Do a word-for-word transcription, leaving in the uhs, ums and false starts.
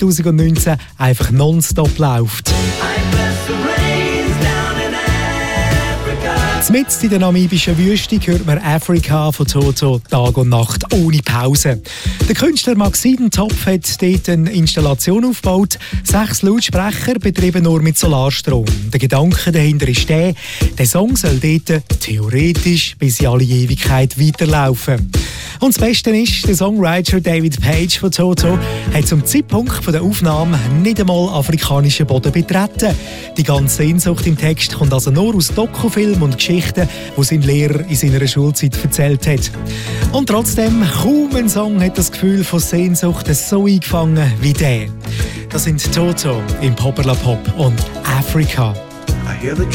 zwanzig neunzehn einfach nonstop läuft. Mitten in der namibischen Wüste hört man Africa von Toto Tag und Nacht ohne Pause. Der Künstler Maxime Topf hat dort eine Installation aufgebaut. Sechs Lautsprecher betrieben nur mit Solarstrom. Der Gedanke dahinter ist der, der Song soll dort theoretisch bis in alle Ewigkeit weiterlaufen. Und das Beste ist, der Songwriter David Page von Toto hat zum Zeitpunkt der Aufnahme nicht einmal afrikanischen Boden betreten. Die ganze Sehnsucht im Text kommt also nur aus Dokufilmen und Geschichten, die sein Lehrer in seiner Schulzeit erzählt hat. Und trotzdem, kaum ein Song hat das Gefühl von Sehnsucht so eingefangen wie der. Das sind Toto im Popperla Pop und Africa.